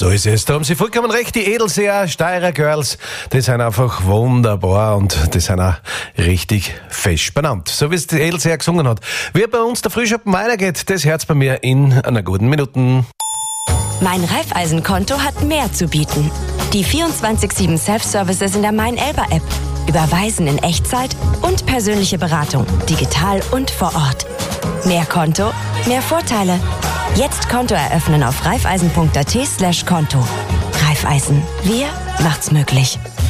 So ist es. Da haben Sie vollkommen recht. Die Edelseer Steirer Girls, die sind einfach wunderbar und die sind auch richtig fest benannt. So wie es die Edelseer gesungen hat. Wie bei uns der Frühschoppen weitergeht, das hört's bei mir in einer guten Minute. Mein Raiffeisen-Konto hat mehr zu bieten. Die 24/7 Self-Services in der Mein-Elber-App. Überweisen in Echtzeit und persönliche Beratung, digital und vor Ort. Mehr Konto, mehr Vorteile. Jetzt Konto eröffnen auf raiffeisen.at/Konto. Raiffeisen, wir macht's möglich.